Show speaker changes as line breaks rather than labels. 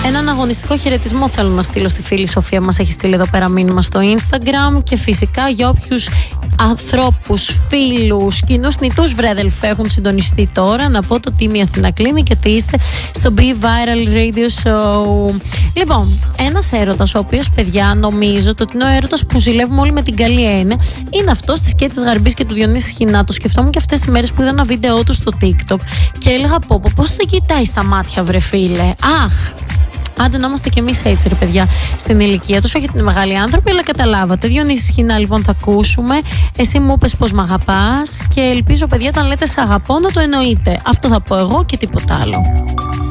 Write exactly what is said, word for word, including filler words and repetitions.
Έναν αγωνιστικό χαιρετισμό θέλω να στείλω στη φίλη Σοφία, μας έχει στείλει εδώ πέρα μήνυμα στο Instagram, και φυσικά για όποιους ανθρώπους, φίλους, κοινούς νητούς βρέδελφε έχουν συντονιστεί τώρα, να πω το Team Αθήνα κλείνει και ότι είστε στο Be Viral Radio Show. Λοιπόν, ένας έρωτας, ο οποίος, παιδιά, νομίζω ότι είναι ο έρωτας που ζηλεύουμε όλοι με την καλή έννοια, είναι αυτός της Κέτης Γαρμπής και του Διονύση Χινά. Το σκεφτόμουν και αυτές τις μέρες που είδα ένα βίντεο του στο TikTok και έλεγα πω, πω πώς δεν κοιτάει στα μάτια, βρε φίλε. Αχ! Άντε να είμαστε κι εμείς έτσι, ρε παιδιά, στην ηλικία τους, όχι ότι είναι μεγάλοι άνθρωποι, αλλά καταλάβατε. Διονύση Χινά, λοιπόν, θα ακούσουμε. Εσύ μου είπες πως μ' αγαπάς και ελπίζω, παιδιά, όταν λέτε σ' αγαπώ να το εννοείτε. Αυτό θα πω εγώ και τίποτα άλλο.